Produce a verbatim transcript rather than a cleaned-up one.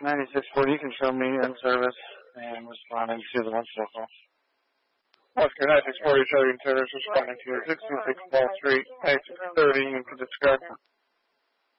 ninety-six forty, you can show me in service and responding to the lunch local. Oscar ninety-six forty, show you in service responding to sixty-six Wall Street, ninety-six thirty, you can discard.